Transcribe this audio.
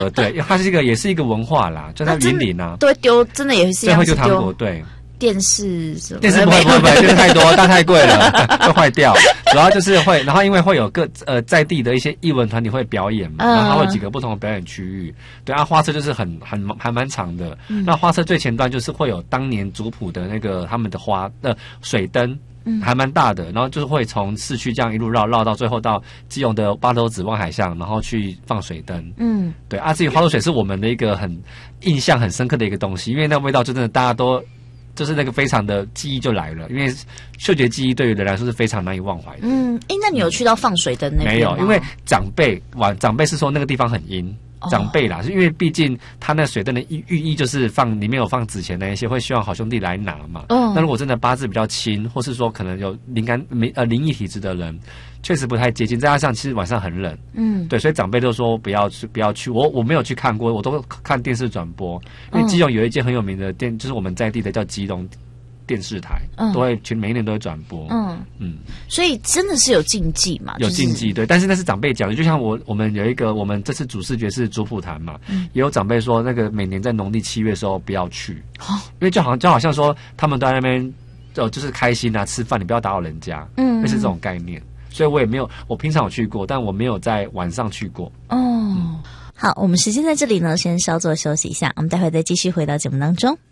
对，它是也是一个文化啦，就在云林啊， 都会丢，真的也是会丢糖果，对。 电视什么？ 电视不会，电视太多，但太贵了，会坏掉。主要就是会，然后因为会有在地的一些艺文团体会表演嘛，然后它会有几个不同的表演区域。对啊，花车就是还蛮长的。那花车最前端就是会有当年族谱的那个他们的水灯。还蛮大的，然后就是会从市区这样一路绕到最后到基隆的八斗子望海巷，然后去放水灯。对啊，至于花露水是我们的一个印象很深刻的一个东西，因为那味道就真的大家都就是那个非常的记忆就来了，因为嗅觉记忆对于人来说是非常难以忘怀的。 那你有去到放水灯那边吗？ 没有，因为长辈是说那个地方很阴。长辈啦，是因为毕竟他那水灯的寓意就是里面有放纸钱那一些，会希望好兄弟来拿嘛。那如果真的八字比较轻，或是说可能有灵异体质的人，确实不太接近。再加上其实晚上很冷，对，所以长辈都说不要去。我没有去看过，我都看电视转播。因为基隆有一间很有名的店，就是我们在地的叫基隆电视台，都会每一年都会转播。 所以真的是有禁忌嘛？ 有禁忌，对。但是那是长辈讲的，就像我们有一个，我们这次主视觉是族谱坛嘛，也有长辈说，那个每年在农历7月的时候不要去，因为就好像说他们都在那边就是开心啊，吃饭，你不要打扰人家，类似这种概念。所以我也没有，我平常有去过，但我没有在晚上去过。 好，我们时间在这里呢，先稍作休息一下，我们待会再继续回到节目当中。